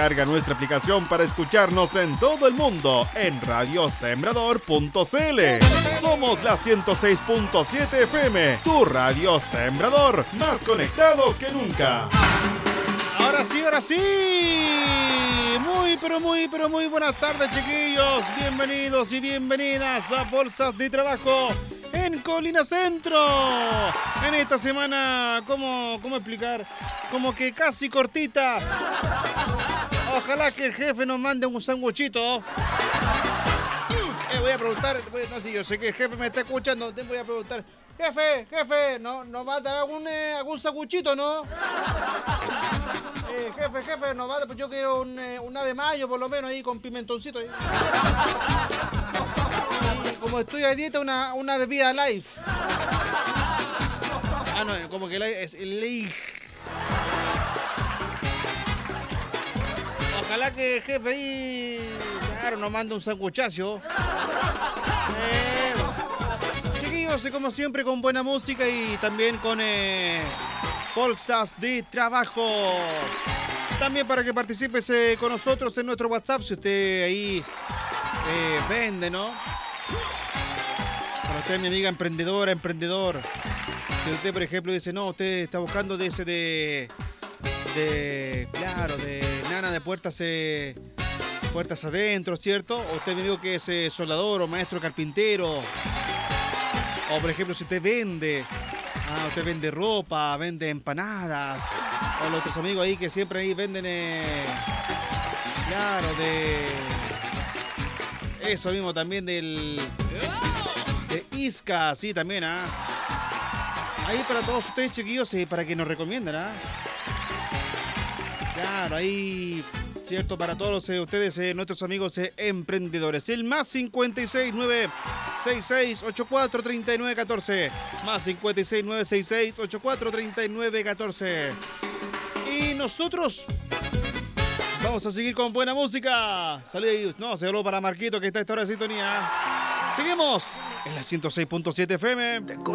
Descarga nuestra aplicación para escucharnos en todo el mundo en radiosembrador.cl. Somos la 106.7 FM, tu Radio Sembrador, más conectados que nunca. Ahora sí, ahora sí. Muy buenas tardes, chiquillos. Bienvenidos y bienvenidas a Bolsas de Trabajo en Colina Centro. En esta semana, ¿cómo explicar? Como que casi cortita. Ojalá que el jefe nos mande un sanguchito. Voy a preguntar, no sé, yo sé que el jefe me está escuchando, te voy a preguntar. Jefe, ¿nos va a dar algún sanguchito, no? Jefe, nos va a dar, pues yo quiero un ave mayo, por lo menos, ahí con pimentoncito. Ahí. Y como estoy a dieta, una bebida light. Ah, no, como que es el light. Ojalá que el jefe ahí, claro, nos mande un sanguchazo. Chiquillos, y como siempre con buena música y también con bolsas de trabajo. También para que participes con nosotros en nuestro WhatsApp, si usted ahí vende, ¿no? Para usted, mi amiga emprendedor. Si usted, por ejemplo, dice, no, usted está buscando de ese de nana de puertas adentro, ¿cierto? O usted me dijo que es soldador o maestro carpintero. O, por ejemplo, si usted vende ropa, vende empanadas. O los otros amigos ahí que siempre ahí venden, de eso mismo también de Isca, sí, también, Ahí para todos ustedes, chiquillos, para que nos recomienden, Claro, ahí, cierto, para todos ustedes, nuestros amigos emprendedores. El más 56966843914. Más 56966843914. Y nosotros vamos a seguir con buena música. Saludos. No, saludos para Marquito que está a esta hora de sintonía. Seguimos en la 106.7 FM.